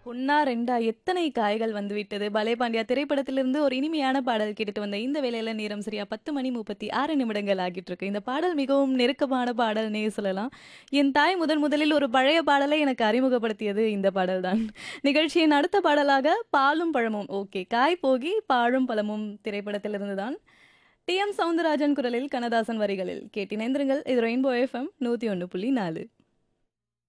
"பொன்னா ரெண்டா எத்தனை காய்கள் வந்துவிட்டது." பலே பாண்டியா திரைப்படத்திலிருந்து ஒரு இனிமையான பாடல் கேட்டுட்டு வந்த இந்த வேளையில நேரம் சரியா 10 மணி 36 நிமிடங்கள் ஆகிட்டு இருக்கு. இந்த பாடல் மிகவும் நெருக்கமான பாடல்னே சொல்லலாம். என் தாய் முதலில் ஒரு பழைய பாடலை எனக்கு அறிமுகப்படுத்தியது இந்த பாடல் தான். நிகழ்ச்சியின் அடுத்த பாடலாக பாலும் பழமும். ஓகே. காய் போகி பாழும் பழமும் திரைப்படத்திலிருந்து தான். டி.எம். சௌந்தரராஜன் குரலில், கண்ணதாசன் வரிகளில் கேட்டிணைந்திருங்கள். இது ரெயின்போ எஃப்எம் 101.4.